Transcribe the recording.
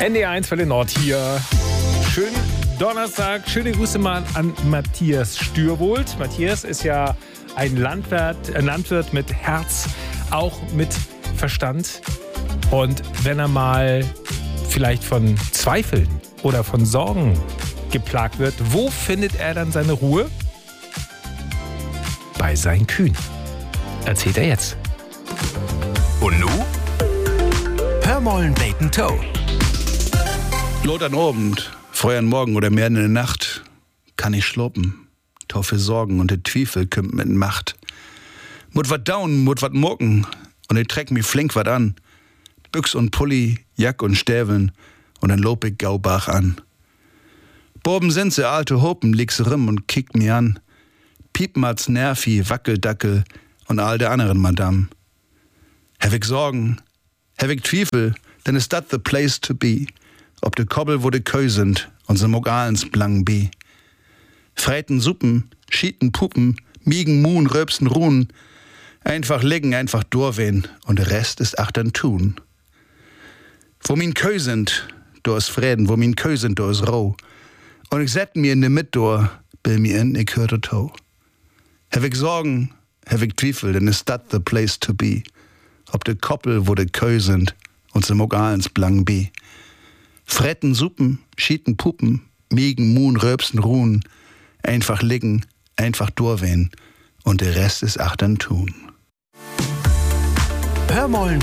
NDR1 für den Nord hier. Schönen Donnerstag, schöne Grüße mal an Matthias Stürwold. Matthias ist ja ein Landwirt mit Herz, auch mit Verstand. Und wenn er mal vielleicht von Zweifeln oder von Sorgen geplagt wird, wo findet er dann seine Ruhe? Bei seinen Kühen. Erzählt er jetzt. Und nu? Hörmollen Bacon Toe. Lot an Abend, früh an Morgen oder mehr in der Nacht kann ich schloppen. Taufe Sorgen und der Zweifel kümmt mit Macht. Mut wat down, mut wat mucken und ich treck mi flink wat an. Büchs und Pulli, Jack und Stäveln und dann lob ich Gaubach an. Boben sind se alte Hopen, leg se rim und kickt mi an. Piepmatz, Nervi, Wackeldackel und all der anderen Madame. Hab ich Sorgen, hab ich Zweifel, denn is dat the place to be. Ob de Kobbel, wo de Köi sind und se Mogalens blang be. Freiten Suppen, Schieten Puppen, Miegen, Muhn, Röpsen, Ruhen. Einfach liegen, einfach durchwehen und der Rest ist achtern tun. Wo min Köi sind, do is Frieden, wo min Köi sind, do is Roh. Und ich set mir in de Mittdor, bill mir in, ich hör de Tau. Hab ich Sorgen, hab ich Zweifel, denn is dat the place to be. Ob de Koppel, wo de Köi sind und se Mogalens blang be. Fretten Suppen, Schieten Puppen, Miegen, Muhn, Röpsen, Ruhen. Einfach liegen, einfach durchwehen und der Rest ist achtern tun. Hörmollen